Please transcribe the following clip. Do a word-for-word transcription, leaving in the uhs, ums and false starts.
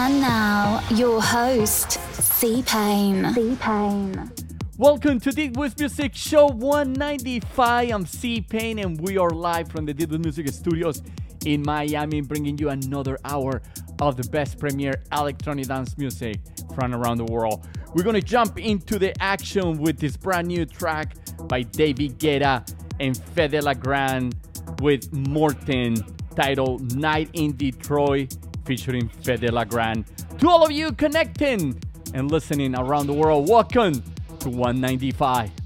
And now, your host, C-Pain. C-Pain. Welcome to Deep With Music Show one ninety-five. I'm C-Pain and we are live from the Deep With Music Studios in Miami, bringing you another hour of the best premier electronic dance music from around the world. We're going to jump into the action with this brand new track by David Guetta and Fede Legrand with Morten, titled Night in Detroit, featuring Fede Legrand. To all of you connecting and listening around the world, welcome to one ninety-five.